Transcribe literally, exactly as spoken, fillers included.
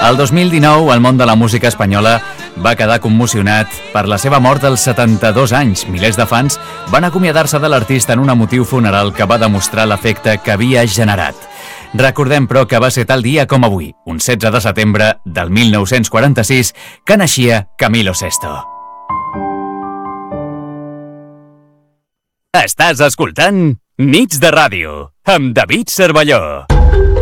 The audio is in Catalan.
El dos mil dinou, el món de la música espanyola va quedar commocionat per la seva mort als setanta-dos anys. Milers de fans van acomiadar-se de l'artista en un emotiu funeral que va demostrar l'efecte que havia generat. Recordem, però, que va ser tal dia com avui, un setze de setembre del mil nou-cents quaranta-sis, que naixia Camilo Sesto. Estàs escoltant Nits de Ràdio, amb David Cervelló.